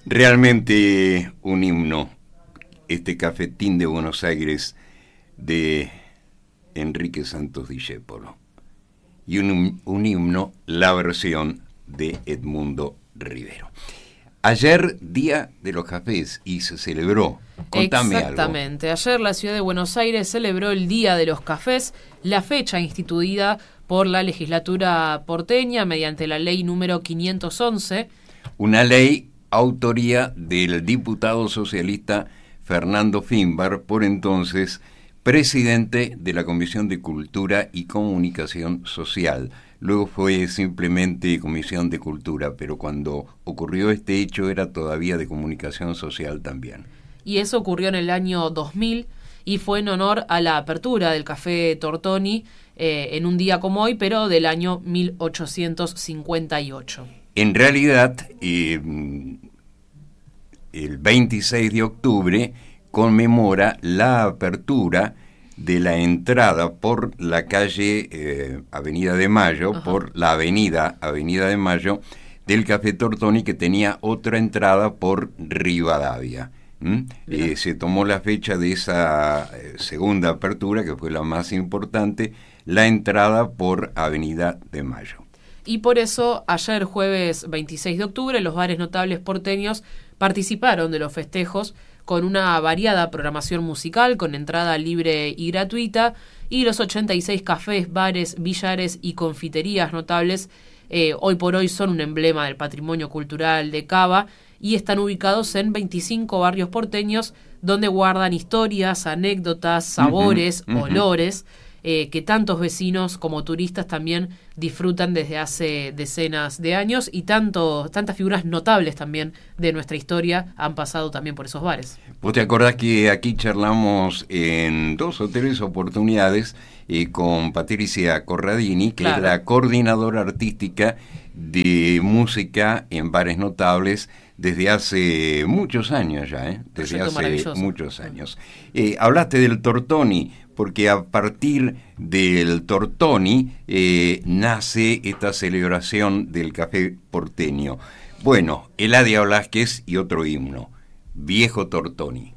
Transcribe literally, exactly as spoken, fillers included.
Realmente un himno, este Cafetín de Buenos Aires de Enrique Santos Discépolo. Y un, un himno, la versión de Edmundo Rivero. Ayer, Día de los Cafés, y se celebró. Contame Exactamente. algo. Ayer la ciudad de Buenos Aires celebró el Día de los Cafés, la fecha instituida por la legislatura porteña mediante la ley número quinientos once. Una ley autoría del diputado socialista Fernando Finbar, por entonces presidente de la Comisión de Cultura y Comunicación Social. Luego fue simplemente Comisión de Cultura, pero cuando ocurrió este hecho era todavía de Comunicación Social también. Y eso ocurrió en el año dos mil y fue en honor a la apertura del Café Tortoni eh, en un día como hoy, pero del año mil ochocientos cincuenta y ocho. En realidad, eh, el veintiséis de octubre conmemora la apertura de la entrada por la calle eh, Avenida de Mayo, Ajá. por la avenida Avenida de Mayo del Café Tortoni, que tenía otra entrada por Rivadavia. ¿Mm? Eh, se tomó la fecha de esa eh, segunda apertura, que fue la más importante, la entrada por Avenida de Mayo. Y por eso, ayer jueves veintiséis de octubre, los bares notables porteños participaron de los festejos con una variada programación musical, con entrada libre y gratuita, y los ochenta y seis cafés, bares, billares y confiterías notables eh, hoy por hoy son un emblema del patrimonio cultural de Cava y están ubicados en veinticinco barrios porteños donde guardan historias, anécdotas, sabores, uh-huh, uh-huh. olores, Eh, que tantos vecinos como turistas también disfrutan desde hace decenas de años, y tanto, tantas figuras notables también de nuestra historia han pasado también por esos bares. ¿Vos te acordás que aquí charlamos en dos o tres oportunidades eh, con Patricia Corradini, que claro. es la coordinadora artística de música en bares notables desde hace muchos años ya, ¿eh? desde hace muchos años. Eh, hablaste del Tortoni, porque a partir del Tortoni eh, nace esta celebración del café porteño. Bueno, Eladia Blasquez y otro himno, Viejo Tortoni.